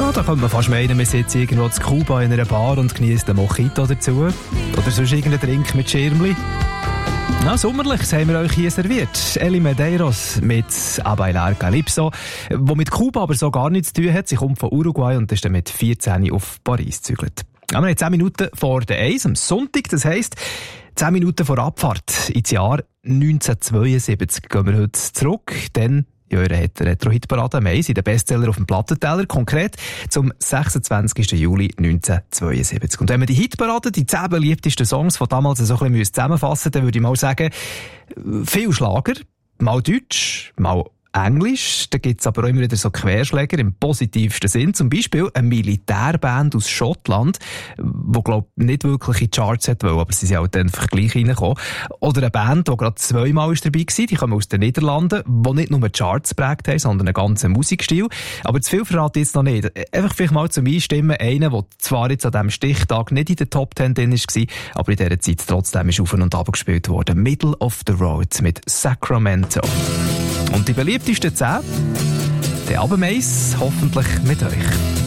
Ja, da könnte man fast meinen, wir sitzen irgendwo in Kuba in einer Bar und genießen einen Mojito dazu. Oder sonst irgendeinen Drink mit Schirmli. Na, Sommerliches haben wir euch hier serviert. Eli Medeiros mit A Bailar Calypso, wo mit Kuba aber so gar nichts zu tun hat. Sie kommt von Uruguay und ist dann mit 14 auf Paris gezügelt. Ja, wir haben 10 Minuten vor der 1 am Sonntag. Das heisst, 10 Minuten vor Abfahrt ins Jahr 1972 gehen wir heute zurück. Dann ja, ihr habt Retro-Hitparade Mai, sind der Bestseller auf dem Plattenteller, konkret zum 26. Juli 1972. Und wenn man die Hitparade, die 10 beliebtesten Songs von damals so ein bisschen zusammenfassen müsste, dann würde ich mal sagen, viel Schlager, mal Deutsch, mal Englisch, da gibt es aber auch immer wieder so Querschläger im positivsten Sinn. Zum Beispiel eine Militärband aus Schottland, die, glaube ich, nicht wirklich in die Charts hat wollen, aber sie sind halt dann einfach gleich reingekommen. Oder eine Band, die gerade 2-mal dabei war, die kommen aus den Niederlanden, die nicht nur Charts geprägt haben, sondern einen ganzen Musikstil. Aber zu viel verrate ich jetzt noch nicht. Einfach vielleicht mal zum Einstimmen, einer, der zwar jetzt an diesem Stichtag nicht in der Top 10 drin war, aber in dieser Zeit trotzdem ist auf und ab gespielt worden. Middle of the Road mit Sacramento. Und die beliebtesten 10, der Abend hoffentlich mit euch.